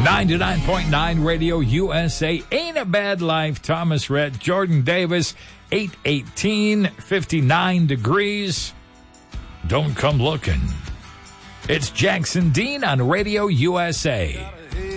99.9 Radio USA. Ain't a Bad Life. Thomas Rhett, Jordan Davis, 818, 59 degrees. Don't come looking. It's Jackson Dean on Radio USA.